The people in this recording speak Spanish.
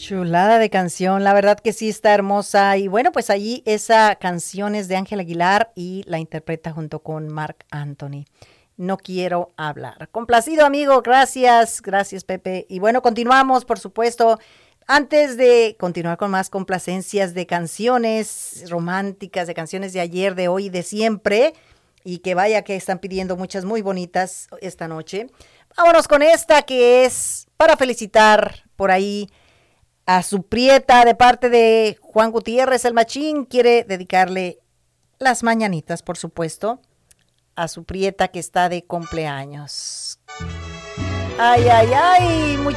Chulada de canción, la verdad que sí está hermosa. Y bueno, pues allí esa canción es de Ángel Aguilar y la interpreta junto con Marc Anthony. No quiero hablar. Complacido, amigo, gracias, gracias, Pepe. Y bueno, continuamos, por supuesto. Antes de continuar con más complacencias de canciones románticas, de canciones de ayer, de hoy, de siempre, y que vaya que están pidiendo muchas muy bonitas esta noche. Vámonos con esta que es para felicitar por ahí a su prieta de parte de Juan Gutiérrez, el machín. Quiere dedicarle las mañanitas, por supuesto, a su prieta que está de cumpleaños. Ay, ay, ay,